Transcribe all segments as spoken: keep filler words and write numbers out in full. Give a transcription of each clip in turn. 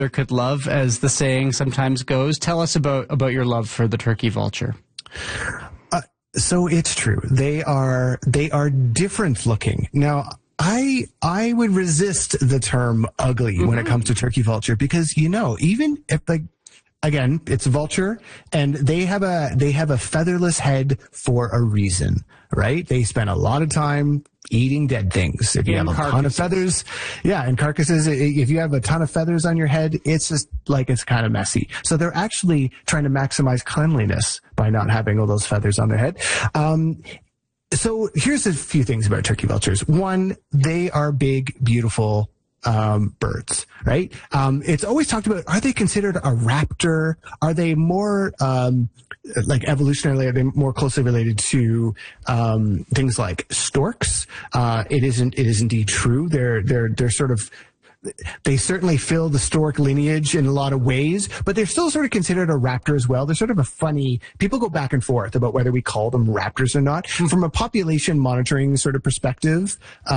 vulture could love, as the saying sometimes goes. Tell us about, about your love for the turkey vulture. Uh, so it's true. They are, they are different looking. Now, I I would resist the term ugly mm-hmm. when it comes to turkey vulture, because, you know, even if, like, again, it's a vulture, and they have a they have a featherless head for a reason, right? They spend a lot of time eating dead things. If you and have a carcasses. ton of feathers, yeah, and carcasses, if you have a ton of feathers on your head, it's just like, it's kind of messy. So they're actually trying to maximize cleanliness by not having all those feathers on their head. Um, so here's a few things about turkey vultures. One, they are big, beautiful um birds, right? Um it's always talked about, are they considered a raptor? Are they more um like evolutionarily, are they more closely related to um things like storks? Uh it isn't it is indeed true. They're they're they're sort of They certainly fill the stork lineage in a lot of ways, but they're still sort of considered a raptor as well. They're sort of a funny, people go back and forth about whether we call them raptors or not. From a population monitoring sort of perspective,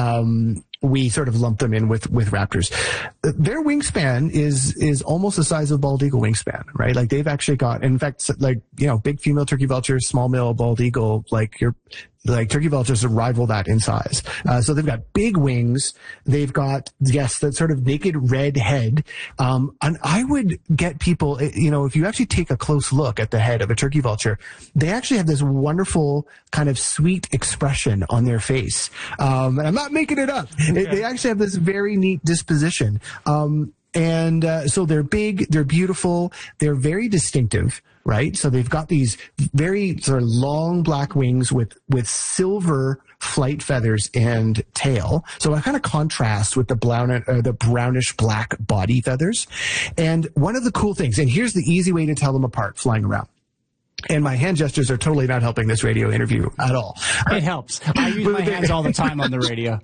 um, we sort of lump them in with, with raptors. Their wingspan is, is almost the size of bald eagle wingspan, right? Like, they've actually got, in fact, like, you know, big female turkey vulture, small male bald eagle, like you're, like turkey vultures rival that in size. Uh, so they've got big wings. They've got, yes, that sort of naked red head. Um, and I would get people, you know, if you actually take a close look at the head of a turkey vulture, they actually have this wonderful kind of sweet expression on their face. Um, and I'm not making it up. Okay. They, they actually have this very neat disposition. Um, And uh, so they're big, they're beautiful, they're very distinctive, right? So they've got these very sort of long black wings with, with silver flight feathers and tail. So it kind of contrasts with the brown, uh, the brownish black body feathers. And one of the cool things, and here's the easy way to tell them apart flying around. And my hand gestures are totally not helping this radio interview at all. It helps. I use my hands all the time on the radio.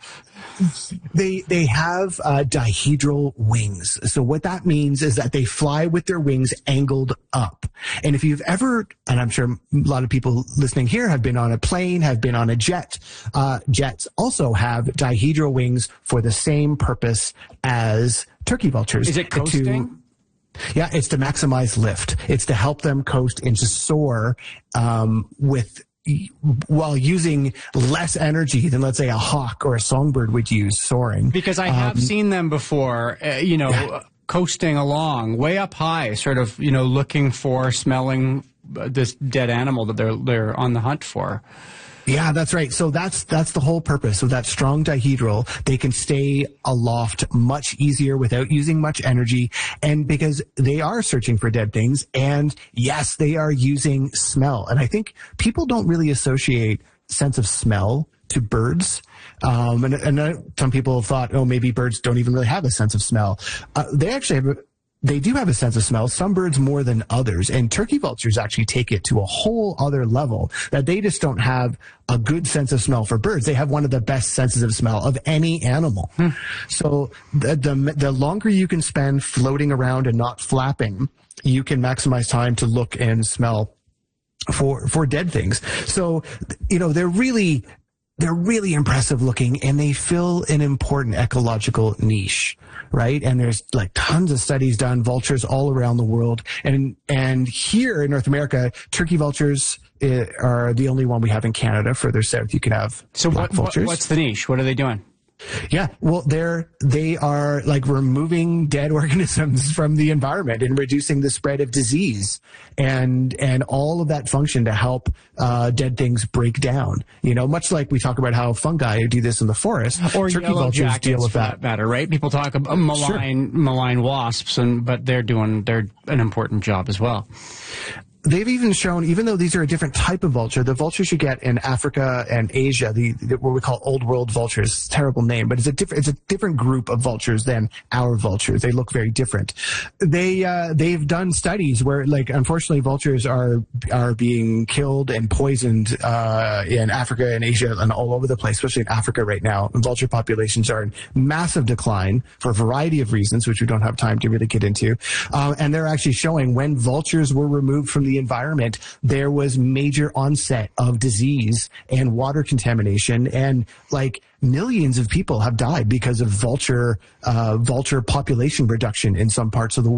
They they have uh, dihedral wings. So what that means is that they fly with their wings angled up. And if you've ever, and I'm sure a lot of people listening here have been on a plane, have been on a jet, uh, jets also have dihedral wings for the same purpose as turkey vultures. Is it coasting? To, Yeah, it's to maximize lift. It's to help them coast and to soar um, with while using less energy than, let's say, a hawk or a songbird would use soaring. Because I have um, seen them before, uh, you know, yeah. coasting along way up high, sort of, you know, looking for, smelling this dead animal that they're they're on the hunt for. Yeah, that's right. So that's that's the whole purpose of that strong dihedral. They can stay aloft much easier without using much energy, and because they are searching for dead things, and yes, they are using smell. And I think people don't really associate sense of smell to birds. Um, and, and uh, some people have thought, oh, maybe birds don't even really have a sense of smell. Uh, they actually have a They do have a sense of smell, some birds more than others, and turkey vultures actually take it to a whole other level, that they just don't have a good sense of smell for birds. They have one of the best senses of smell of any animal. Hmm. So the, the, the longer you can spend floating around and not flapping, you can maximize time to look and smell for, for dead things. So, you know, they're really... They're really impressive looking, and they fill an important ecological niche, right? And there's like tons of studies done, vultures all around the world. And, and here in North America, turkey vultures uh, are the only one we have in Canada. Further south, you can have so black what, vultures. What's the niche? What are they doing? Yeah, well, they're, they are like removing dead organisms from the environment and reducing the spread of disease and, and all of that function to help, uh, dead things break down. You know, much like we talk about how fungi do this in the forest, or turkey vultures deal with that. that matter, right? People talk about malign, sure. malign wasps, and, but they're doing, they're an important job as well. They've even shown, even though these are a different type of vulture, the vultures you get in Africa and Asia, the, the what we call old world vultures, it's a terrible name, but it's a different, it's a different group of vultures than our vultures. They look very different. They, uh, they've done studies where, like, unfortunately, vultures are, are being killed and poisoned, uh, in Africa and Asia and all over the place, especially in Africa right now. And vulture populations are in massive decline for a variety of reasons, which we don't have time to really get into. Uh, and they're actually showing when vultures were removed from the the environment, there was major onset of disease and water contamination, and like millions of people have died because of vulture uh, vulture population reduction in some parts of the world.